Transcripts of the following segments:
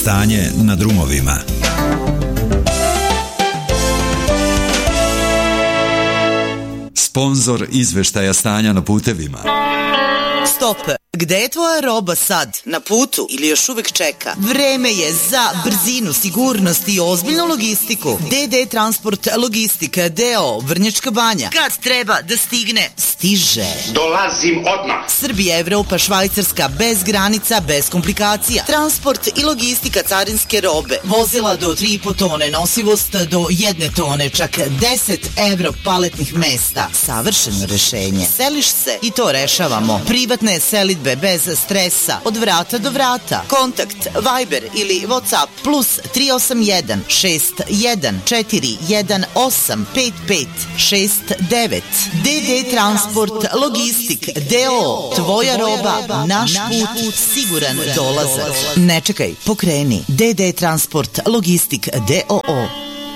Stanje na drumovima. Sponzor izveštaja stanja na putevima. Stop! Gde je tvoja roba sad? Na putu ili još uvek čeka? Vreme je za brzinu, sigurnost i ozbiljnu logistiku. DD Transport Logistika D.O. Vrnjačka Banja. Kad treba da stigne, stiže. Dolazim odmah. Srbija, Evropa, Švajcarska, bez granica, bez komplikacija. Transport i logistika carinske robe. Vozila do 3,5 tone, nosivost do 1 tone, čak 10 evro paletnih mesta. Savršeno rešenje. Seliš se i to rešavamo. Privatne selidbe bez stresa, od vrata do vrata. Kontakt Viber ili WhatsApp plus 381 61 418 5569. DD Transport Logistik D.O. Tvoja roba, naš put, siguran dolazak. Ne čekaj, pokreni. DD Transport Logistik D.O.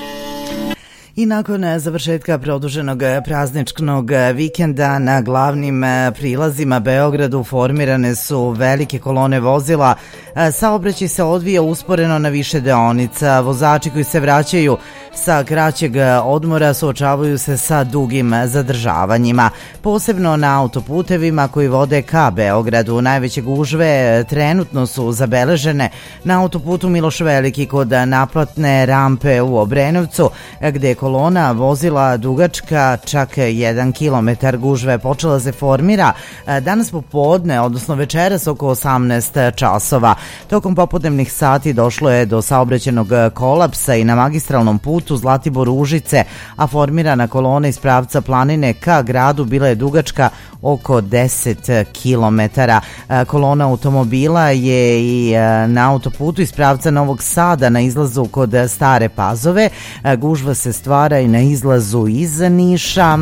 I nakon završetka produženog prazničnog vikenda na glavnim prilazima Beogradu formirane su velike kolone vozila. Saobraćaj se odvija usporeno na više deonica. Vozači koji se vraćaju sa kraćeg odmora suočavaju se sa dugim zadržavanjima. Posebno na autoputevima koji vode ka Beogradu. Najveće gužve trenutno su zabeležene na autoputu Miloš Veliki kod naplatne rampe u Obrenovcu, gde je kolona vozila dugačka čak 1 kilometar. Gužva je počela se formira danas popodne, odnosno večeras oko 18 časova. Tokom popodnevnih sati došlo je do saobraćajnog kolapsa i na magistralnom putu Zlatibor-Užice, a formirana kolona iz pravca planine ka gradu bila je dugačka oko 10 kilometara. Kolona automobila je i na autoputu iz pravca Novog Sada na izlazu kod Stare Pazove. Gužva se stvara i na izlazu iz Niša.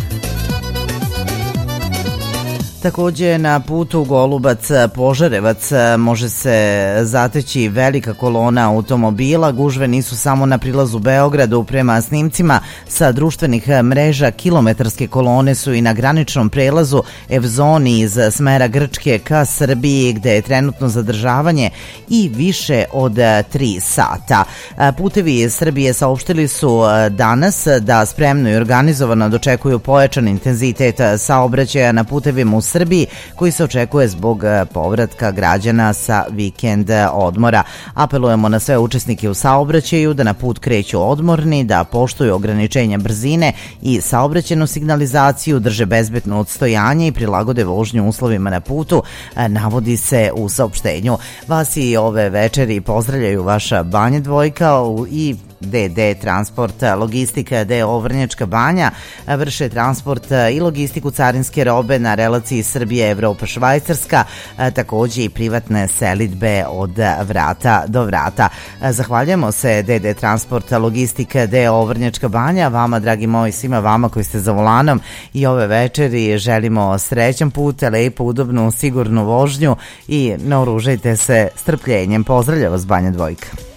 Takođe na putu Golubac-Požarevac može se zateći velika kolona automobila. Gužve nisu samo na prilazu Beogradu. Prema snimcima sa društvenih mreža, kilometarske kolone su i na graničnom prelazu Evzoni iz smera Grčke ka Srbiji, gde je trenutno zadržavanje i više od 3 sata. Putevi Srbije saopštili su danas da spremno i organizovano dočekuju pojačan intenzitet saobraćaja na putevima u Srbiji, koji se očekuje zbog povratka građana sa vikend odmora. Apelujemo na sve učesnike u saobraćaju da na put kreću odmorni, da poštuju ograničenja brzine i saobraćajnu signalizaciju, drže bezbedno odstojanje i prilagode vožnju uslovima na putu, navodi se u saopštenju. Vas i ove večeri pozdravljaju vaša Banja Dvojka i DD Transport Logistika D.O. Vrnjačka Banja. Vrše transport i logistiku carinske robe na relaciji Srbije, Evropa, Švajcarska, takođe i privatne selidbe od vrata do vrata. Zahvaljujemo se DD Transport Logistika D.O. Vrnjačka Banja, vama dragi moji, svima vama koji ste za volanom i ove večeri želimo srećan put, lepu, udobnu, sigurnu vožnju i naoružajte se strpljenjem. Pozdravlja vas Banja Dvojka.